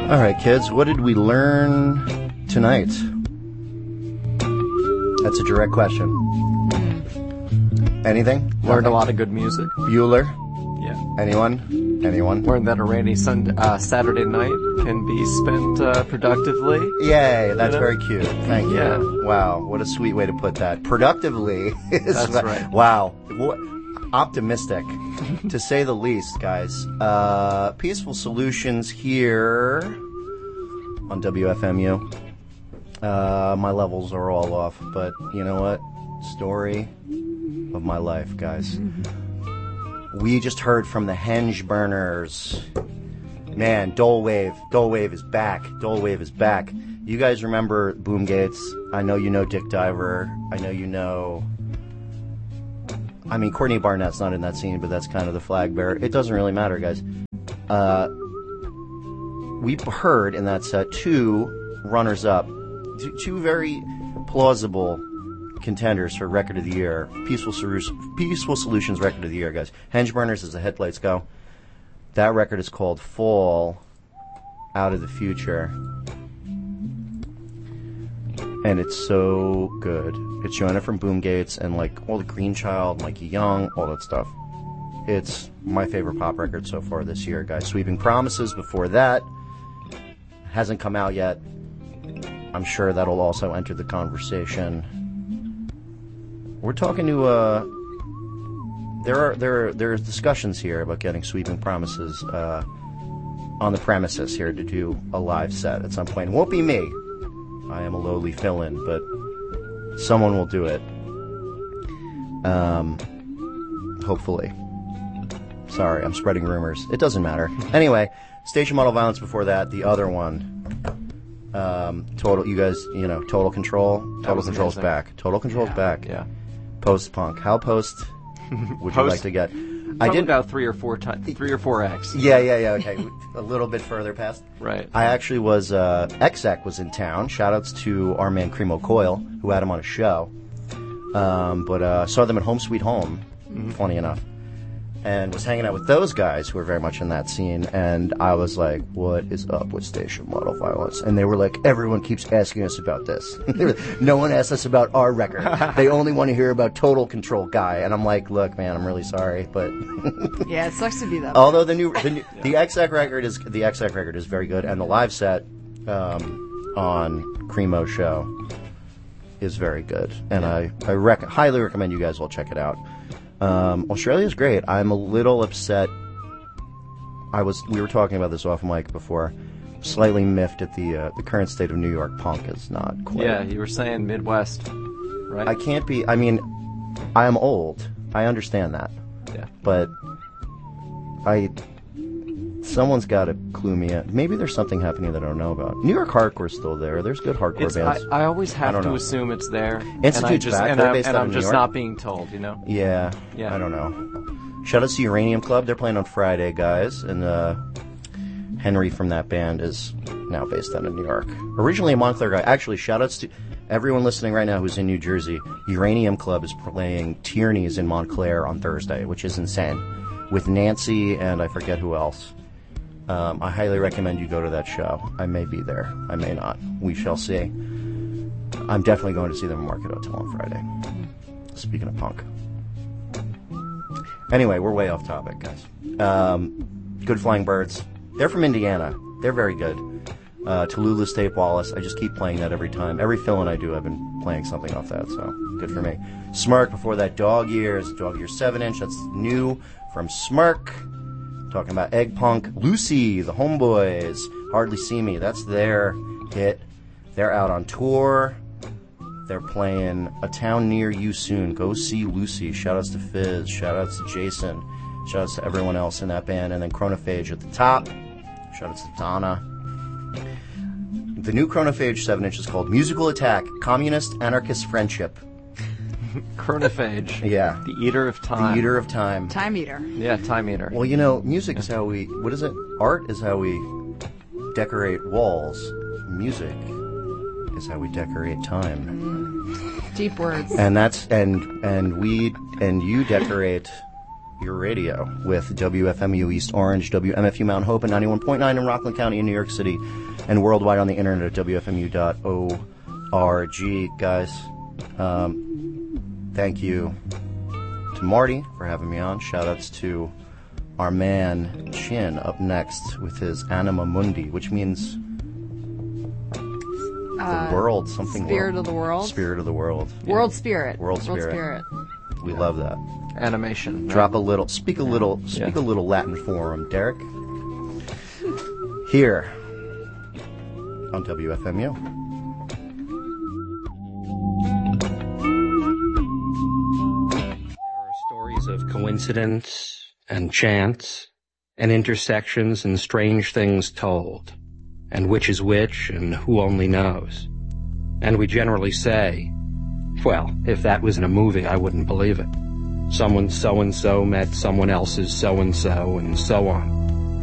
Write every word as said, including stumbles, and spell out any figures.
All right, kids, what did we learn tonight? That's a direct question. Anything? Learned a lot of good music. Bueller? Yeah. Anyone? Anyone? Learned that a rainy sun, uh, Saturday night can be spent uh, productively. Yay, that's You know? very cute. Thank you. Yeah. Wow, what a sweet way to put that. Productively. Is That's what- right. Wow. What, optimistic, to say the least, guys. Uh, Peaceful Solutions here on W F M U. Uh, my levels are all off, but you know what? Story of my life, guys. We just heard from the Henge Burners. Man, Dole Wave. Dole Wave is back. Dole Wave is back. You guys remember Boom Gates? I know you know Dick Diver. I know you know... I mean, Courtney Barnett's not in that scene, but that's kind of the flag bearer. It doesn't really matter, guys. Uh, we heard in that set two runners-up, two, two very plausible contenders for Record of the Year. Peaceful, Peaceful Solutions Record of the Year, guys. Henge Burners as the headlights go. That record is called Fall Out of the Future. And it's so good. It's Joanna from Boom Gates and like all the Green Child, Mikey Young, all that stuff. It's my favorite pop record so far this year, guys. Sweeping Promises before that. Hasn't come out yet. I'm sure that'll also enter the conversation. We're talking to uh there are there are there's discussions here about getting Sweeping Promises uh on the premises here to do a live set at some point. It won't be me. I am a lowly fill-in, but someone will do it. Um, hopefully. Sorry, I'm spreading rumors. It doesn't matter. Anyway, Station Model Violence before that. The other one. Um, total, you guys, you know, Total Control. Total Control's amazing. back. Total Control's Yeah, back. yeah. Post-punk. How post would you Post- like to get? I I did did. about three or four times, three or four X. Yeah, yeah, yeah. Okay, a little bit further past. Right. I actually was, uh, Exec was in town. Shoutouts to our man Cremo Coil, who had him on a show. Um, but, uh, saw them at Home Sweet Home, Mm-hmm. funny enough. And was hanging out with those guys who were very much in that scene. And I was like, what is up with Station Model Violence? And they were like, everyone keeps asking us about this. No one asks us about our record. They only want to hear about Total Control Guy. And I'm like, look, man, I'm really sorry, but... Yeah, it sucks to be that. Although the new, the, new, the Exec record is the Exec record is very good, and the live set um, on Cremo show is very good, and I I rec- highly recommend you guys all check it out. Um, Australia's great. I'm a little upset. I was we were talking about this off mic before. Slightly miffed at the uh, the current state of New York punk is not quite. Yeah, you were saying Midwest, right? I can't be. I mean, I am old. I understand that. Yeah. But I, someone's got to clue me in. Maybe there's something happening that I don't know about. New York hardcore's still there. There's good hardcore It's, I, bands. I always I have don't to know. assume it's there. Institute's and I just, back. And, They're I'm, based and out I'm of New just York. not being told, you know? yeah, Yeah. I don't know. Shout out to Uranium Club. They're playing on Friday, guys. And uh, Henry from that band is now based out of New York. Originally a Montclair guy. Actually, shout outs to everyone listening right now who's in New Jersey. Uranium Club is playing Tierney's in Montclair on Thursday, which is insane. With Nancy and I forget who else. Um, I highly recommend you go to that show. I may be there. I may not. We shall see. I'm definitely going to see them at Market Hotel on Friday. Speaking of punk. Anyway, we're way off topic, guys. Um, Good Flying Birds. They're from Indiana. They're very good. Uh, Tallulah State Wallace. I just keep playing that every time. Every fill-in I do, I've been playing something off that, so good for me. Smirk, before that, Dog Years. Dog Years seven inch. That's new from Smirk. Talking about Egg Punk. Lucy, the Homeboys. Hardly See Me. That's their hit. They're out on tour. They're playing A Town Near You soon. Go see Lucy. Shoutouts to Fizz. Shoutouts to Jason. Shoutouts to everyone else in that band. And then Chronophage at the top. Shoutouts to Donna. The new Chronophage seven inch is called Musical Attack. Communist Anarchist Friendship. Chronophage. Yeah. The Eater of Time. The Eater of Time. Time Eater. Yeah, Time Eater. Well, you know, music is how we... What is it? Art is how we decorate walls. Music is how we decorate time. Deep words. And that's... And and we... And you decorate your radio with W F M U East Orange, W M F U Mount Hope, and ninety-one point nine in Rockland County in New York City, and worldwide on the internet at W F M U dot org. Guys, um, thank you to Marty for having me on. Shout-outs to our man Chin up next with his Anima Mundi, which means the Uh, world, something Spirit world. of the world. Spirit of the world. World spirit. World spirit. We love that. Animation. Right? Drop a little, speak a little, speak Yeah. a little Latin for him, Derek. Here on W F M U. There are stories of coincidence and chance and intersections and strange things told, and which is which and who only knows. And we generally say, well, if that was in a movie, I wouldn't believe it. Someone so-and-so met someone else's so-and-so, and so on.